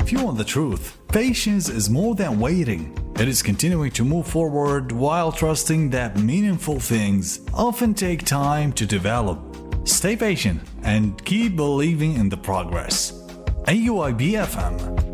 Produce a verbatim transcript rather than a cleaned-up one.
If you want the truth, patience is more than waiting. It is continuing to move forward while trusting that meaningful things often take time to develop. Stay patient and keep believing in the progress. A U I B F M